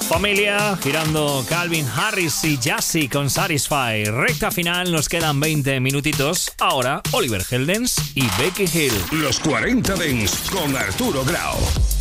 Familia, girando Calvin Harris y Jassy con Satisfy. Recta final, nos quedan 20 minutitos. Ahora, Oliver Heldens y Becky Hill. Los 40 Dents con Arturo Grau.